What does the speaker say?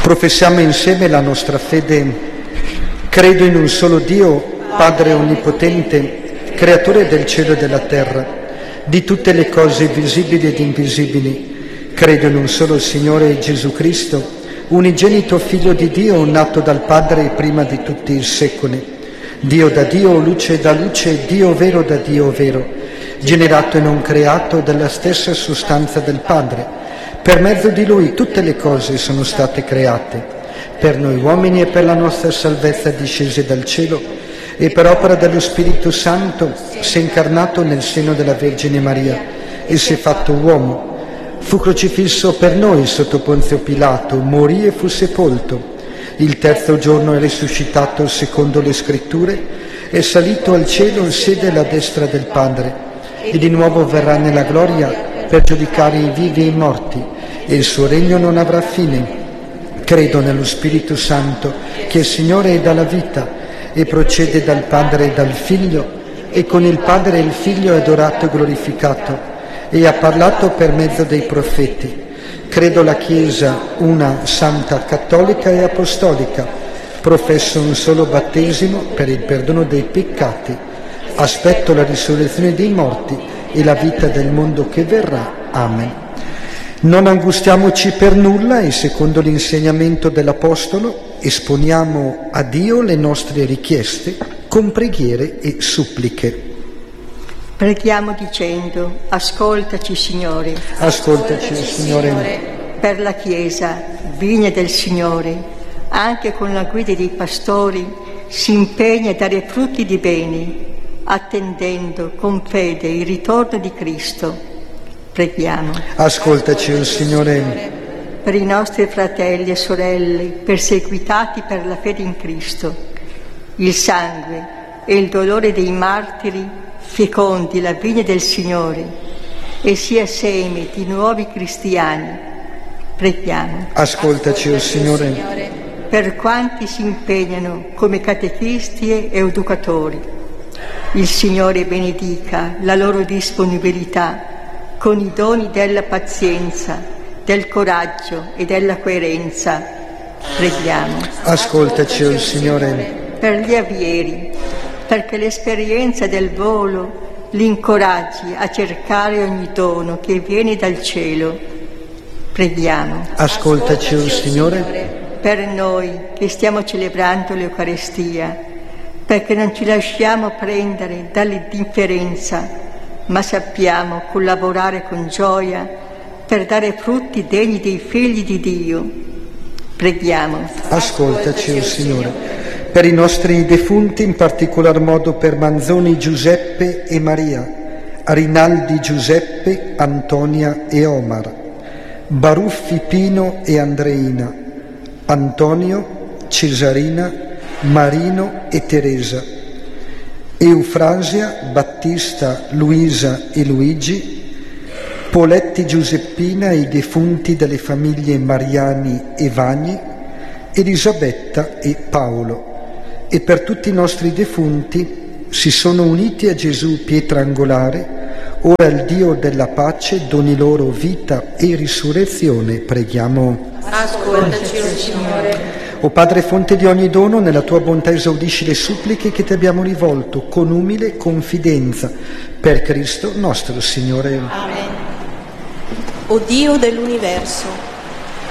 Professiamo insieme la nostra fede. Credo in un solo Dio, Padre Onnipotente, Creatore del cielo e della terra, di tutte le cose visibili ed invisibili. Credo in un solo Signore Gesù Cristo, unigenito Figlio di Dio, nato dal Padre prima di tutti i secoli. Dio da Dio, luce da luce, Dio vero da Dio vero, generato e non creato dalla stessa sostanza del Padre. Per mezzo di Lui tutte le cose sono state create, per noi uomini e per la nostra salvezza discese dal cielo, e per opera dello Spirito Santo si è incarnato nel seno della Vergine Maria e si è fatto uomo. Fu crocifisso per noi sotto Ponzio Pilato, morì e fu sepolto. Il terzo giorno è risuscitato secondo le Scritture, è salito al cielo, siede alla destra del Padre, e di nuovo verrà nella gloria per giudicare i vivi e i morti, e il suo regno non avrà fine. Credo nello Spirito Santo, che è Signore e dà la vita, e procede dal Padre e dal Figlio, e con il Padre e il Figlio è adorato e glorificato, e ha parlato per mezzo dei profeti. Credo la Chiesa, una santa, cattolica e apostolica. Professo un solo battesimo per il perdono dei peccati. Aspetto la risurrezione dei morti e la vita del mondo che verrà. Amen. Non angustiamoci per nulla e secondo l'insegnamento dell'Apostolo esponiamo a Dio le nostre richieste con preghiere e suppliche. Preghiamo dicendo: ascoltaci Signore. Ascoltaci Signore. Per la Chiesa, vigna del Signore, anche con la guida dei pastori, si impegna a dare frutti di bene, attendendo con fede il ritorno di Cristo. Preghiamo. Ascoltaci Signore. Per i nostri fratelli e sorelle perseguitati per la fede in Cristo, il sangue e il dolore dei martiri fecondi la vigna del Signore e sia seme di nuovi cristiani. Preghiamo. Ascoltaci, Signore. Per quanti si impegnano come catechisti e educatori, il Signore benedica la loro disponibilità con i doni della pazienza, del coraggio e della coerenza. Preghiamo. Ascoltaci, Signore. Per gli avieri, perché l'esperienza del volo li incoraggi a cercare ogni dono che viene dal cielo. Preghiamo. Ascoltaci, Signore. Per noi che stiamo celebrando l'Eucarestia, perché non ci lasciamo prendere dall'indifferenza, ma sappiamo collaborare con gioia per dare frutti degni dei figli di Dio. Preghiamo. Ascoltaci, Signore. Per i nostri defunti, in particolar modo per Manzoni Giuseppe e Maria, Rinaldi Giuseppe, Antonia e Omar, Baruffi Pino e Andreina, Antonio, Cesarina, Marino e Teresa, Eufrasia, Battista, Luisa e Luigi, Poletti Giuseppina e i defunti delle famiglie Mariani e Vagni, Elisabetta e Paolo. E per tutti i nostri defunti si sono uniti a Gesù pietra angolare, ora il Dio della pace doni loro vita e risurrezione. Preghiamo. Ascoltaci, Signore. O Padre fonte di ogni dono, nella tua bontà esaudisci le suppliche che ti abbiamo rivolto con umile confidenza, per Cristo nostro Signore. Amen. O Dio dell'universo,